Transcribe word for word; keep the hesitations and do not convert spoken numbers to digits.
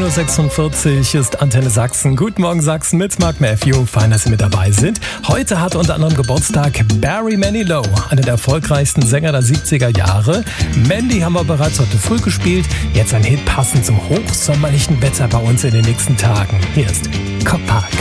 neun Uhr sechsundvierzig ist Antenne Sachsen. Guten Morgen Sachsen mit Mark Matthew. Fein, dass Sie mit dabei sind. Heute hat unter anderem Geburtstag Barry Manilow, einer der erfolgreichsten Sänger der siebziger Jahre. Mandy haben wir bereits heute früh gespielt. Jetzt ein Hit passend zum hochsommerlichen Wetter bei uns in den nächsten Tagen. Hier ist Cop Park.